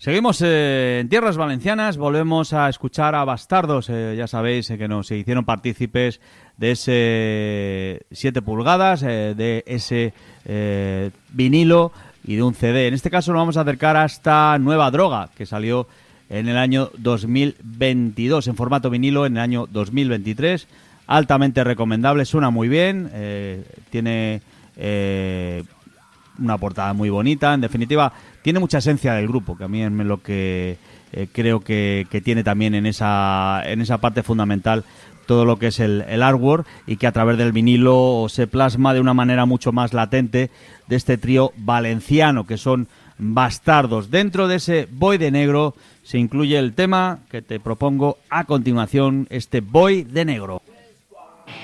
Seguimos en tierras valencianas, volvemos a escuchar a Bastardos, ya sabéis que nos hicieron partícipes de ese 7 pulgadas, de ese vinilo y de un CD. En este caso nos vamos a acercar hasta Nueva Droga, que salió en el año 2022, en formato vinilo en el año 2023. Altamente recomendable, suena muy bien, tiene una portada muy bonita, en definitiva tiene mucha esencia del grupo, que a mí es lo que creo que tiene también en esa parte fundamental todo lo que es el artwork, y que a través del vinilo se plasma de una manera mucho más latente de este trío valenciano que son Bastardos. Dentro de ese Boy de Negro se incluye el tema que te propongo a continuación, este Boy de Negro.